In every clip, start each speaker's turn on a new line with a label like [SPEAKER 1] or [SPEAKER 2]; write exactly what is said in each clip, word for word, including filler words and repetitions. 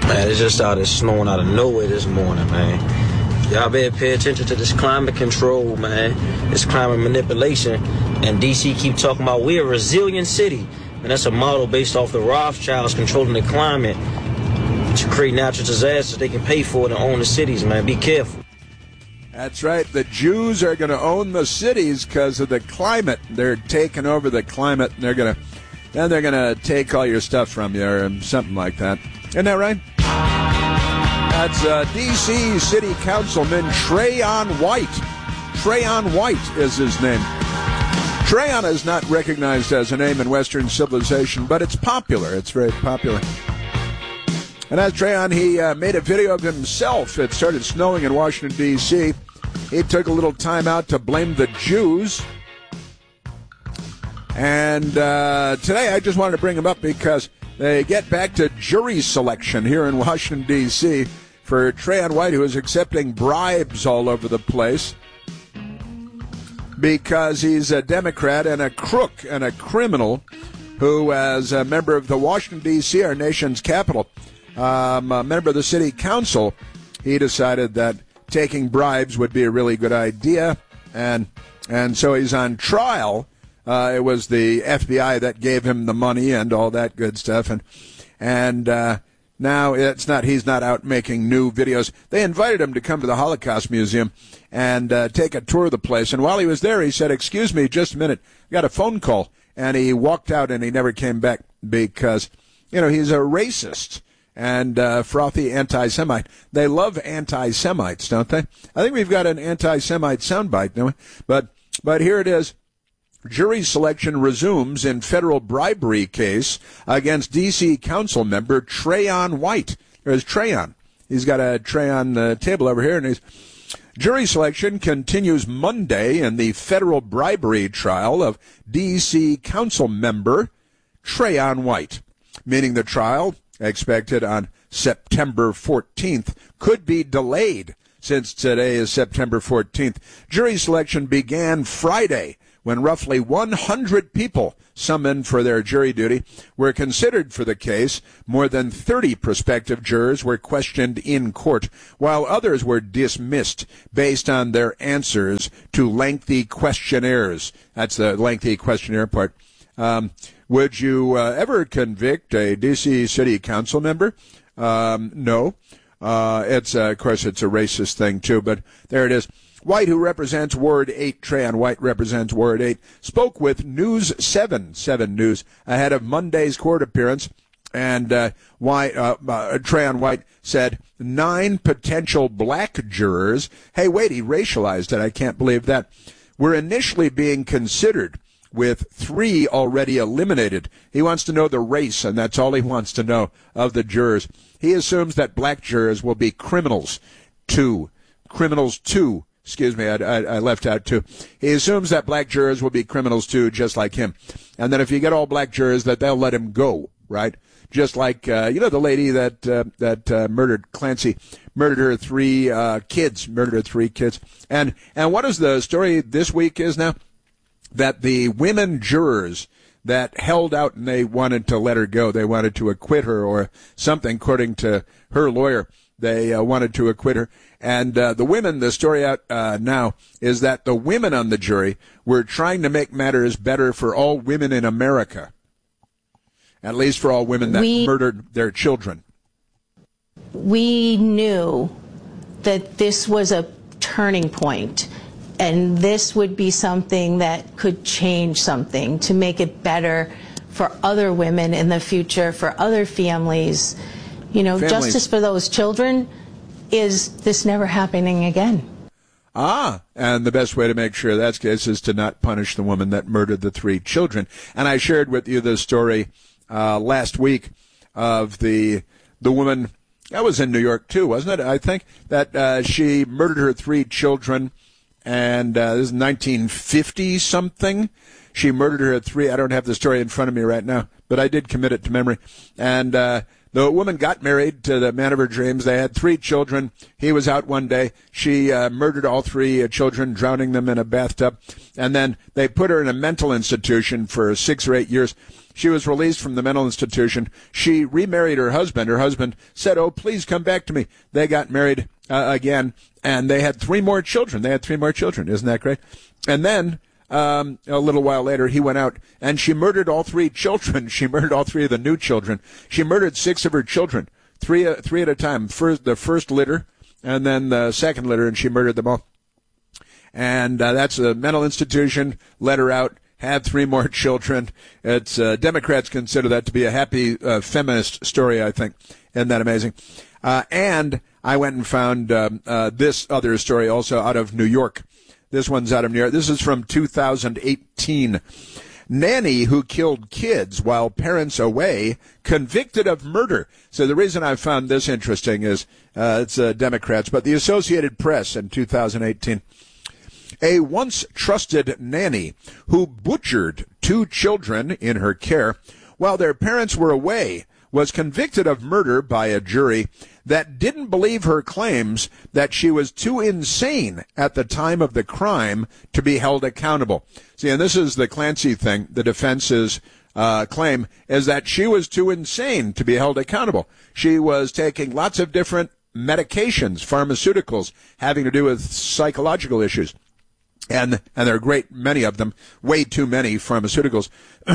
[SPEAKER 1] Man, it just started snowing out of nowhere this morning, man. Y'all better pay attention to this climate control, man. This climate manipulation. And D C keep talking about we're a resilient city. And that's a model based off the Rothschilds controlling the climate to create natural disasters they can pay for it and own the cities, man. Be careful.
[SPEAKER 2] That's right. The Jews are going to own the cities because of the climate. They're taking over the climate, and they're going to, then they're going to take all your stuff from you or something like that. Isn't that right? That's uh, D C City Councilman Trayon White. Trayon White is his name. Trayon is not recognized as a name in Western civilization, but it's popular. It's very popular. And as Trayon, he uh, made a video of himself. It started snowing in Washington, D C He took a little time out to blame the Jews. And uh, today I just wanted to bring him up because they get back to jury selection here in Washington, D C for Trayon White, who is accepting bribes all over the place because he's a Democrat and a crook and a criminal who, as a member of the Washington, D C, our nation's capital, um, a member of the city council, he decided that taking bribes would be a really good idea, and and so he's on trial. Uh, it was the F B I that gave him the money and all that good stuff, and and uh, now it's not he's not out making new videos. They invited him to come to the Holocaust Museum and uh, take a tour of the place, and while he was there, he said, "Excuse me, just a minute, I got a phone call," and he walked out and he never came back because, you know, he's a racist and uh, frothy anti-Semite. They love anti-Semites, don't they? I think we've got an anti-Semite soundbite, don't we? But but here it is. Jury selection resumes in federal bribery case against D C council member Trayon White. There's Trayon. He's got a tray on the table over here, and he's jury selection continues Monday in the federal bribery trial of D C council member Trayon White, meaning the trial, expected on September fourteenth, could be delayed since today is September fourteenth. Jury selection began Friday when roughly one hundred people summoned for their jury duty were considered for the case. More than thirty prospective jurors were questioned in court, while others were dismissed based on their answers to lengthy questionnaires. That's the lengthy questionnaire part. Um, would you uh, ever convict a D C city council member? Um, no. Uh, it's, uh, of course, it's a racist thing, too, but there it is. White, who represents Ward eight, Trayon White represents Ward eight, spoke with News seven, seven News, ahead of Monday's court appearance. And uh, White, uh, uh, Trayon White said nine potential black jurors, hey, wait, he racialized it, I can't believe that, were initially being considered, with three already eliminated. He wants to know the race, and that's all he wants to know of the jurors. He assumes that black jurors will be criminals, too. Criminals, too. Excuse me, I, I, I left out two. He assumes that black jurors will be criminals too, just like him. And that if you get all black jurors, that they'll let him go, right? Just like, uh, you know, the lady that uh, that uh, murdered Clancy, murdered her three uh, kids, murdered her three kids. And, and what is the story this week is now? That the women jurors that held out and they wanted to let her go, they wanted to acquit her or something, according to her lawyer. They uh, wanted to acquit her. And uh, the women, the story out uh, now is that the women on the jury were trying to make matters better for all women in America, at least for all women that we, murdered their children.
[SPEAKER 3] We knew that this was a turning point, and this would be something that could change something to make it better for other women in the future, for other families. You know,
[SPEAKER 2] Families.
[SPEAKER 3] Justice for those children is this never happening again.
[SPEAKER 2] Ah, and the best way to make sure that's the case is to not punish the woman that murdered the three children. And I shared with you the story uh, last week of the the woman, that was in New York too, wasn't it? I think that uh, she murdered her three children, and uh, this is nineteen fifty something. She murdered her three, I don't have the story in front of me right now, but I did commit it to memory. And uh, The woman got married to the man of her dreams. They had three children. He was out one day. She uh, murdered all three uh, children, drowning them in a bathtub. And then they put her in a mental institution for six or eight years. She was released from the mental institution. She remarried her husband. Her husband said, oh, please come back to me. They got married uh, again, and they had three more children. They had three more children. Isn't that great? And then Um, a little while later, he went out and she murdered all three children. She murdered all three of the new children. She murdered six of her children, three uh, three at a time. First, the first litter, and then the second litter, and she murdered them all. And uh, that's a mental institution. Let her out. Had three more children. It's uh, Democrats consider that to be a happy uh, feminist story, I think. Isn't that amazing? Uh, and I went and found um, uh, this other story also out of New York. This one's out of New York. This is from two thousand eighteen. Nanny who killed kids while parents away, convicted of murder. So the reason I found this interesting is uh, it's uh, Democrats, but the Associated Press in two thousand eighteen. A once trusted nanny who butchered two children in her care while their parents were away was convicted of murder by a jury that didn't believe her claims that she was too insane at the time of the crime to be held accountable. See, and this is the Clancy thing. The defense's uh, claim is that she was too insane to be held accountable. She was taking lots of different medications, pharmaceuticals, having to do with psychological issues. And and there are a great many of them, way too many pharmaceuticals.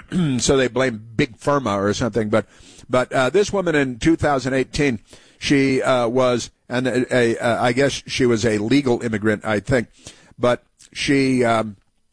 [SPEAKER 2] So they blame Big Pharma or something. But but uh, this woman in two thousand eighteen, she uh, was, and a, a, a, I guess she was a legal immigrant, I think. But she um,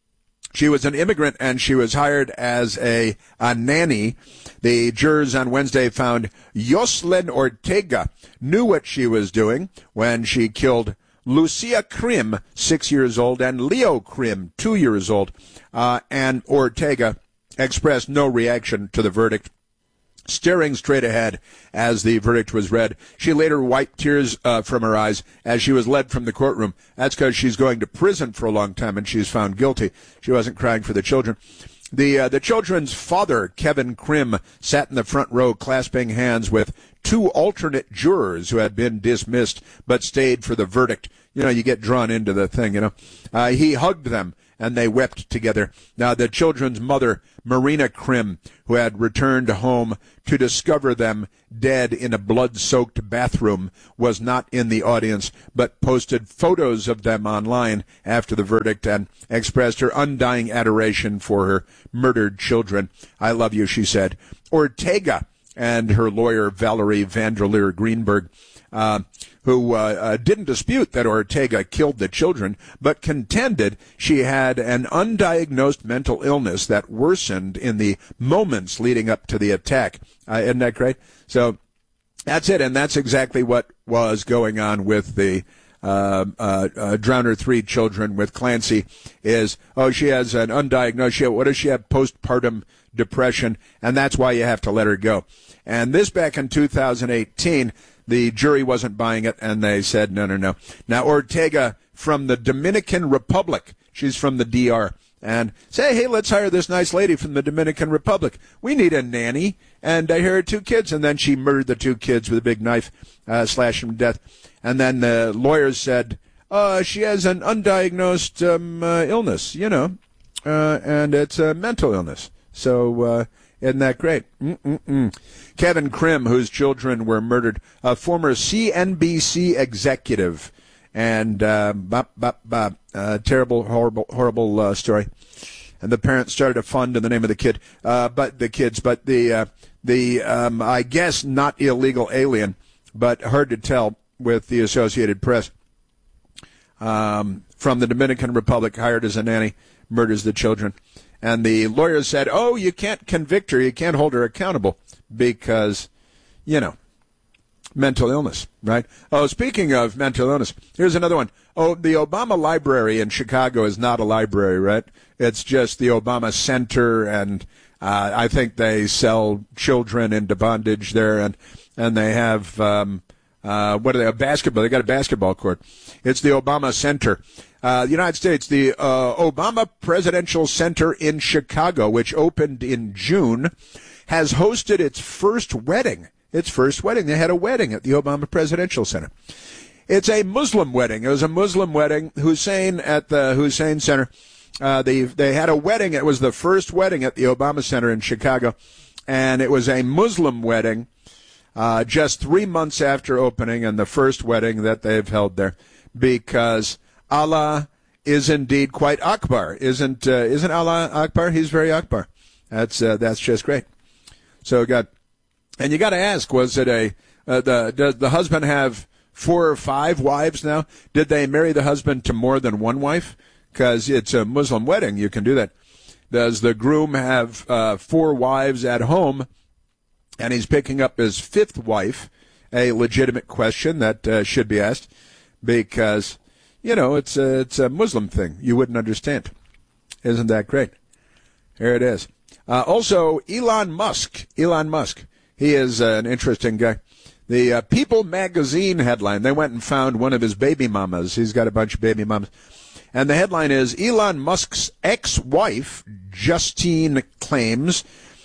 [SPEAKER 2] she was an immigrant, and she was hired as a, a nanny. The jurors on Wednesday found Yoselin Ortega knew what she was doing when she killed Lucia Krim, six years old, and Leo Krim, two years old. Uh, and Ortega expressed no reaction to the verdict, staring straight ahead as the verdict was read. She later wiped tears uh, from her eyes as she was led from the courtroom. That's because she's going to prison for a long time, and she's found guilty. She wasn't crying for the children. The uh, the children's father, Kevin Krim, sat in the front row clasping hands with two alternate jurors who had been dismissed but stayed for the verdict. You know, you get drawn into the thing, you know. Uh, he hugged them, and they wept together. Now, the children's mother, Marina Krim, who had returned home to discover them dead in a blood-soaked bathroom, was not in the audience, but posted photos of them online after the verdict and expressed her undying adoration for her murdered children. I love you, she said. Ortega and her lawyer, Valerie Vanderleer Greenberg, uh, who uh, uh, didn't dispute that Ortega killed the children, but contended she had an undiagnosed mental illness that worsened in the moments leading up to the attack. Uh, isn't that great? So that's it, and that's exactly what was going on with the uh, uh, uh, drowned her three children with Clancy. Is, oh, she has an undiagnosed, she, what does she have, postpartum depression, and that's why you have to let her go. And this back in two thousand eighteen, the jury wasn't buying it, and they said, no, no, no. Now, Ortega from the Dominican Republic, she's from the D R, and say, hey, let's hire this nice lady from the Dominican Republic. We need a nanny, and I hear her two kids, and then she murdered the two kids with a big knife, uh, slashed them to death. And then the lawyers said, uh, she has an undiagnosed um, uh, illness, you know, uh, and it's a mental illness. So, uh, isn't that great? Mm-mm-mm. Kevin Krim, whose children were murdered, a former C N B C executive, and uh, bop, bop, bop, uh, terrible, horrible, horrible uh, story. And the parents started a fund in the name of the kid, uh, but the kids, but the uh, the um, I guess not illegal alien, but hard to tell with the Associated Press, um, from the Dominican Republic, hired as a nanny, murders the children. And the lawyers said, oh, you can't convict her, you can't hold her accountable because, you know, mental illness, right? Oh, speaking of mental illness, here's another one. Oh, the Obama Library in Chicago is not a library, right? It's just the Obama Center, and uh, I think they sell children into bondage there, and, and they have, um, uh, what are they, a basketball, they got a basketball court. It's the Obama Center. Uh, the United States, the uh, Obama Presidential Center in Chicago, which opened in June, has hosted its first wedding its first wedding. They had a wedding at the Obama Presidential Center. It's a Muslim wedding. It was a Muslim wedding. Hussein at the Hussein Center. Uh, they, they had a wedding. It was the first wedding at the Obama Center in Chicago. And it was a Muslim wedding uh, just three months after opening, and the first wedding that they've held there, because Allah is indeed quite Akbar. Isn't uh, isn't Allah Akbar? He's very Akbar. That's uh, that's just great. So got, and you got to ask, was it a uh, the does the husband have four or five wives now? Did they marry the husband to more than one wife? Because it's a Muslim wedding, you can do that. Does the groom have uh, four wives at home, and he's picking up his fifth wife? A legitimate question that uh, should be asked, because, you know, it's a, it's a Muslim thing. You wouldn't understand. Isn't that great? Here it is. Uh, also, Elon Musk. Elon Musk. He is uh, an interesting guy. The uh, People magazine headline, they went and found one of his baby mamas. He's got a bunch of baby mamas. And the headline is, Elon Musk's ex-wife, Justine, claims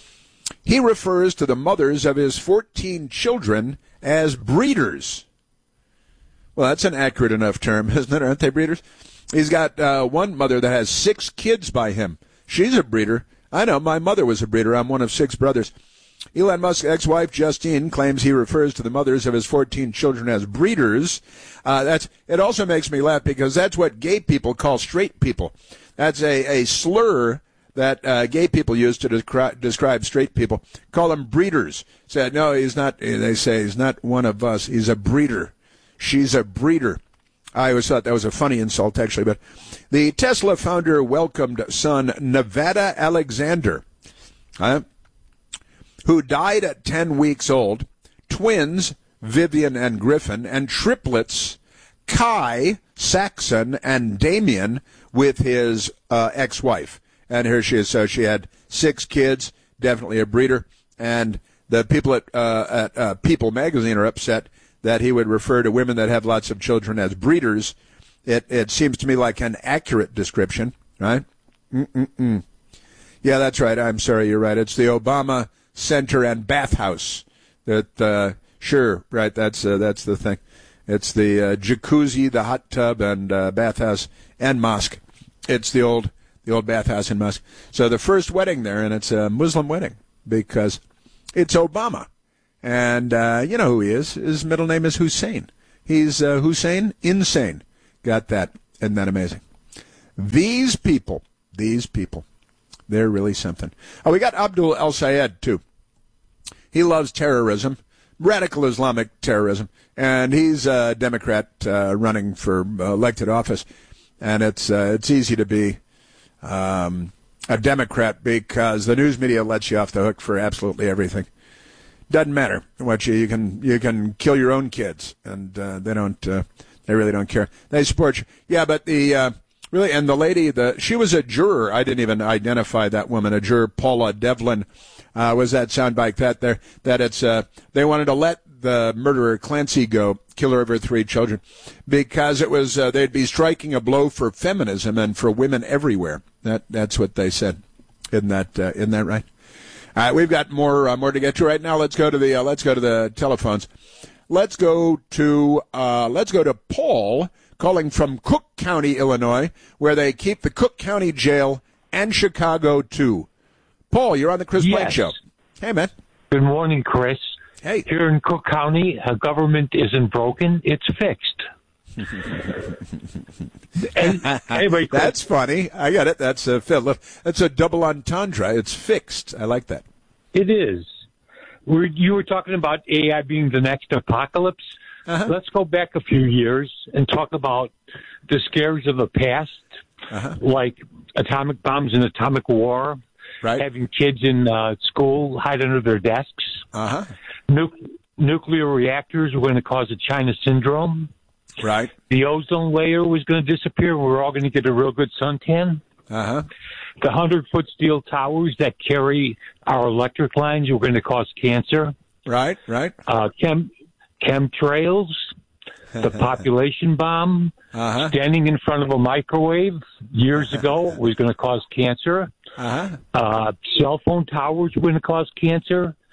[SPEAKER 2] he refers to the mothers of his fourteen children as breeders. Well, that's an accurate enough term, isn't it? Aren't they breeders? He's got uh, one mother that has six kids by him. She's a breeder. I know, my mother was a breeder. I'm one of six brothers. Elon Musk's ex-wife, Justine, claims he refers to the mothers of his fourteen children as breeders. Uh, that's, it also makes me laugh because that's what gay people call straight people. That's a, a slur that uh, gay people use to descri- describe straight people. Call them breeders. Said, no, he's not, they say, he's not one of us. He's a breeder. She's a breeder. I always thought that was a funny insult, actually. But the Tesla founder welcomed son Nevada Alexander, uh, who died at ten weeks old, twins, Vivian and Griffin, and triplets, Kai, Saxon, and Damien, with his uh, ex-wife. And here she is. So she had six kids, definitely a breeder. And the people at, uh, at uh, People magazine are upset that he would refer to women that have lots of children as breeders. It, it seems to me like an accurate description, right? Mm-mm-mm. Yeah, that's right. I'm sorry, you're right. It's the Obama Center and Bathhouse. That uh, sure, right? That's uh, that's the thing. It's the uh, jacuzzi, the hot tub, and uh, bathhouse and mosque. It's the old the old bathhouse and mosque. So the first wedding there, and it's a Muslim wedding because it's Obama, and uh, you know who he is. His middle name is Hussein. He's uh, Hussein Insane. Got that? Isn't that amazing? These people, these people. They're really something. Oh, we got Abdul El-Sayed, too. He loves terrorism, radical Islamic terrorism, and he's a Democrat uh, running for elected office. And it's uh, it's easy to be um, a Democrat because the news media lets you off the hook for absolutely everything. Doesn't matter what you you can you can kill your own kids, and uh, they don't uh, they really don't care. They support you. Yeah, but the. Uh, Really, and the lady, the she was a juror. I didn't even identify that woman. A juror, Paula Devlin, uh, was that soundbite that there that it's uh, they wanted to let the murderer Clancy go, killer of her three children, because it was uh, they'd be striking a blow for feminism and for women everywhere. That that's what they said. Isn't that uh, isn't that right? All right, we've got more uh, more to get to right now. Let's go to the uh, let's go to the telephones. Let's go to uh, let's go to Paul, calling from Cook County, Illinois, where they keep the Cook County Jail and Chicago, too. Paul, you're on the Chris
[SPEAKER 4] yes.
[SPEAKER 2] Plank Show. Hey, man.
[SPEAKER 4] Good morning, Chris.
[SPEAKER 2] Hey.
[SPEAKER 4] Here in Cook County, uh, government isn't broken, it's fixed. and, anyway, Chris,
[SPEAKER 2] that's funny. I got it. That's a, that's a double entendre. It's fixed. I like that.
[SPEAKER 4] It is. We're, you were talking about A I being the next apocalypse. Uh-huh. Let's go back a few years and talk about the scares of the past, uh-huh. like atomic bombs and atomic war,
[SPEAKER 2] right.
[SPEAKER 4] having kids in uh, school hide under their desks.
[SPEAKER 2] Uh-huh.
[SPEAKER 4] Nu- nuclear reactors were going to cause a China syndrome.
[SPEAKER 2] Right.
[SPEAKER 4] The ozone layer was going to disappear. We're all going to get a real good suntan.
[SPEAKER 2] Uh-huh.
[SPEAKER 4] The hundred-foot steel towers that carry our electric lines were going to cause cancer.
[SPEAKER 2] Right, right.
[SPEAKER 4] Uh, chem, chemtrails, the population bomb,
[SPEAKER 2] uh-huh.
[SPEAKER 4] standing in front of a microwave years ago was going to cause cancer.
[SPEAKER 2] Uh-huh.
[SPEAKER 4] Uh, cell phone towers were going to cause cancer.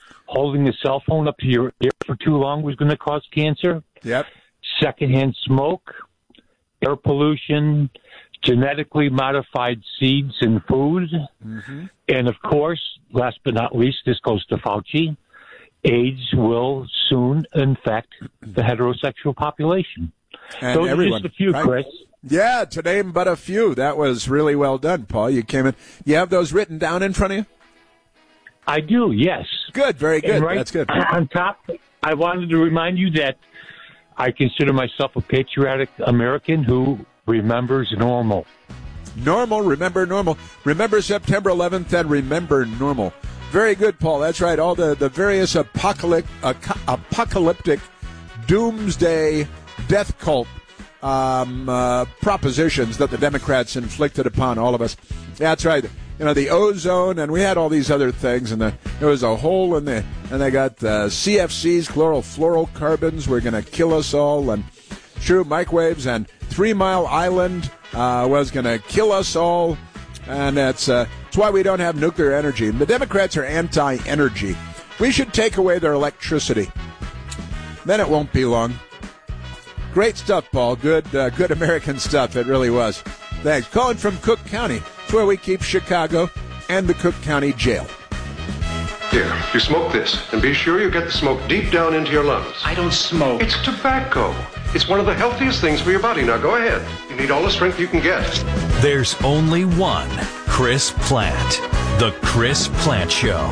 [SPEAKER 4] holding a cell phone up to your ear for too long was going to cause cancer.
[SPEAKER 2] Yep.
[SPEAKER 4] Secondhand smoke, air pollution, genetically modified seeds in food. Mm-hmm. And, of course, last but not least, this goes to Fauci, AIDS will soon infect the heterosexual population.
[SPEAKER 2] And
[SPEAKER 4] Those
[SPEAKER 2] everyone,
[SPEAKER 4] are just a few,
[SPEAKER 2] right?
[SPEAKER 4] Chris.
[SPEAKER 2] Yeah, to name but a few. That was really well done, Paul. You came in. You have those written down in front of you?
[SPEAKER 4] I do, yes.
[SPEAKER 2] Good, very good.
[SPEAKER 4] Right
[SPEAKER 2] That's good.
[SPEAKER 4] On top, I wanted to remind you that I consider myself a patriotic American who remembers normal.
[SPEAKER 2] Normal, remember normal. Remember September eleventh and remember normal. Very good, Paul. That's right. All the, the various apocalyptic, apocalyptic doomsday death cult um, uh, propositions that the Democrats inflicted upon all of us. That's right. You know, the ozone, and we had all these other things, and the, there was a hole in the, and they got uh, C F Cs, chlorofluorocarbons, were going to kill us all, and true microwaves, and Three Mile Island uh, was going to kill us all, and that's, uh, that's why we don't have nuclear energy. And the Democrats are anti-energy. We should take away their electricity. Then it won't be long. Great stuff, Paul. Good, uh, good American stuff. It really was. Thanks. Calling from Cook County. It's where we keep Chicago and the Cook County Jail.
[SPEAKER 5] Here, you smoke this, and be sure you get the smoke deep down into your lungs.
[SPEAKER 6] I don't smoke.
[SPEAKER 5] It's tobacco. It's one of the healthiest things for your body. Now go ahead. You need all the strength you can get.
[SPEAKER 7] There's only one Chris Plant. The Chris Plant Show.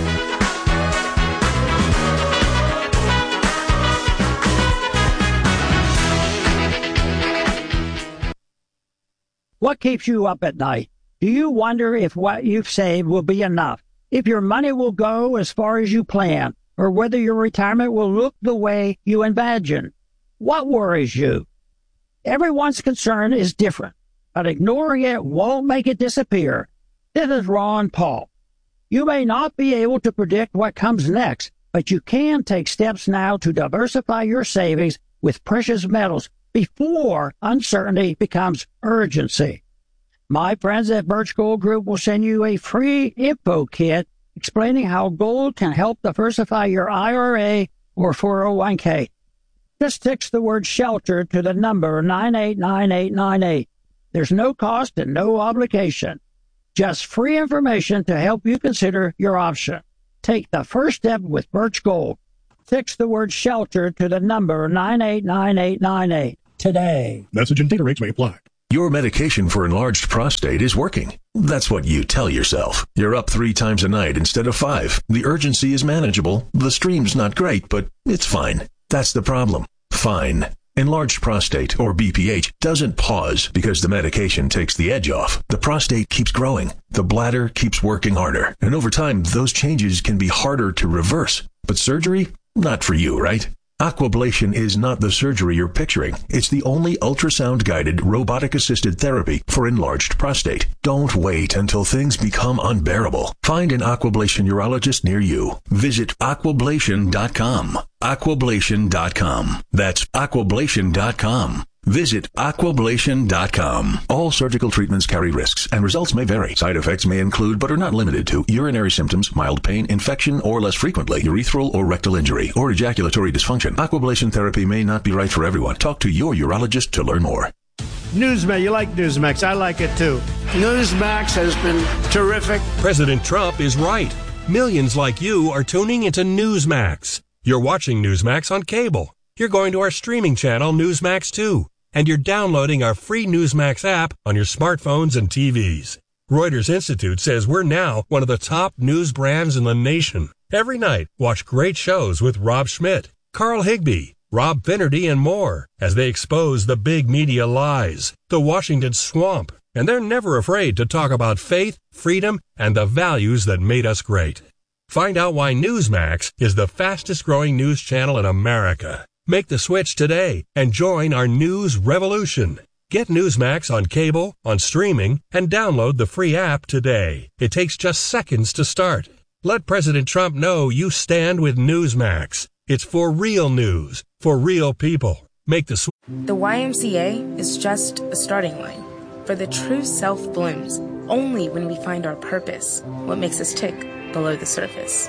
[SPEAKER 8] What keeps you up at night? Do you wonder if what you've saved will be enough? If your money will go as far as you plan? Or whether your retirement will look the way you imagine? What worries you? Everyone's concern is different, but ignoring it won't make it disappear. This is Ron Paul. You may not be able to predict what comes next, but you can take steps now to diversify your savings with precious metals before uncertainty becomes urgency. My friends at Birch Gold Group will send you a free info kit explaining how gold can help diversify your I R A or four oh one k. Just text the word SHELTER to the number nine eight nine eight nine eight. There's no cost and no obligation. Just free information to help you consider your option. Take the first step with Birch Gold. Text the word SHELTER to the number nine eight nine eight nine eight today.
[SPEAKER 9] Message and data rates may apply.
[SPEAKER 7] Your medication for enlarged prostate is working. That's what you tell yourself. You're up three times a night instead of five. The urgency is manageable. The stream's not great, but it's fine. That's the problem. Fine. Enlarged prostate, or B P H, doesn't pause because the medication takes the edge off. The prostate keeps growing. The bladder keeps working harder. And over time, those changes can be harder to reverse. But surgery? Not for you, right? Aquablation is not the surgery you're picturing. It's the only ultrasound-guided, robotic-assisted therapy for enlarged prostate. Don't wait until things become unbearable. Find an Aquablation urologist near you. Visit aquablation dot com. aquablation dot com. That's aquablation dot com. Visit aquablation dot com. All surgical treatments carry risks, and results may vary. Side effects may include, but are not limited to, urinary symptoms, mild pain, infection, or less frequently, urethral or rectal injury, or ejaculatory dysfunction. Aquablation therapy may not be right for everyone. Talk to your urologist to learn more.
[SPEAKER 10] Newsmax, you like Newsmax. I like it too. Newsmax has been terrific.
[SPEAKER 11] President Trump is right. Millions like you are tuning into Newsmax. You're watching Newsmax on cable. You're going to our streaming channel, Newsmax two. And you're downloading our free Newsmax app on your smartphones and T Vs. Reuters Institute says we're now one of the top news brands in the nation. Every night, watch great shows with Rob Schmidt, Carl Higbie, Rob Finnerty, and more as they expose the big media lies, the Washington swamp, and they're never afraid to talk about faith, freedom, and the values that made us great. Find out why Newsmax is the fastest-growing news channel in America. Make the switch today and join our news revolution. Get Newsmax on cable, on streaming, and download the free app today. It takes just seconds to start. Let President Trump know you stand with Newsmax. It's for real news, for real people. Make the switch.
[SPEAKER 12] The Y M C A is just a starting line. For the true self blooms only when we find our purpose, what makes us tick below the surface.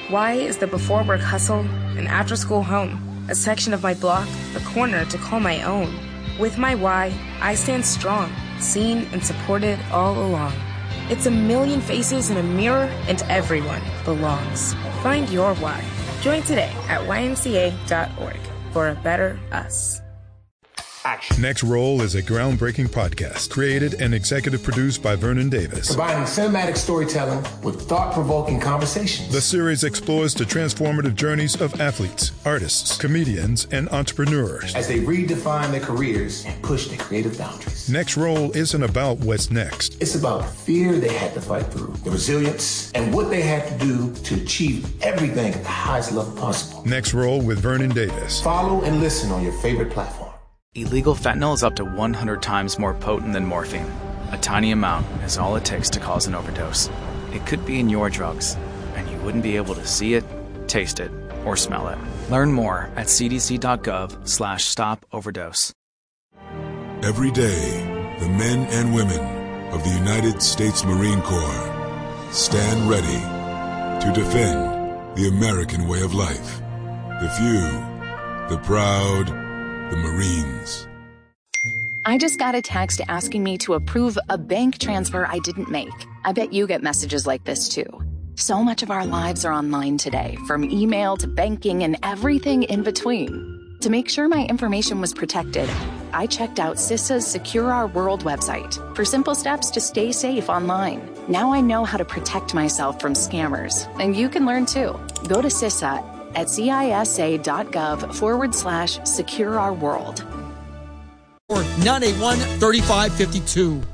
[SPEAKER 12] Y is the before work hustle, an after school home, a section of my block, a corner to call my own. With my Y, I stand strong, seen and supported all along. It's a million faces in a mirror, and everyone belongs. Find your why. Join today at Y M C A dot org for a better us.
[SPEAKER 6] Action. Next Roll is a groundbreaking podcast created and executive produced by Vernon Davis.
[SPEAKER 9] Combining cinematic storytelling with thought-provoking conversations.
[SPEAKER 6] The series explores the transformative journeys of athletes, artists, comedians, and entrepreneurs
[SPEAKER 9] as they redefine their careers and push their creative boundaries.
[SPEAKER 6] Next Roll isn't about what's next.
[SPEAKER 9] It's about the fear they had to fight through, the resilience, and what they had to do to achieve everything at the highest level possible.
[SPEAKER 6] Next Roll with Vernon Davis.
[SPEAKER 9] Follow and listen on your favorite platform.
[SPEAKER 13] Illegal fentanyl is up to one hundred times more potent than morphine. A tiny amount is all it takes to cause an overdose. It could be in your drugs, and you wouldn't be able to see it, taste it, or smell it. Learn more at cdc.gov slash stop overdose.
[SPEAKER 14] Every day, the men and women of the United States Marine Corps stand ready to defend the American way of life. The few, the proud, the Marines.
[SPEAKER 15] I just got a text asking me to approve a bank transfer I didn't make. I bet you get messages like this too. So much of our lives are online today, from email to banking and everything in between. To make sure my information was protected, I checked out CISA's Secure Our World website for simple steps to stay safe online. Now I know how to protect myself from scammers, and you can learn too. Go to CISA at cisa.gov forward slash secure our world.
[SPEAKER 16] nine eight one, three five five two.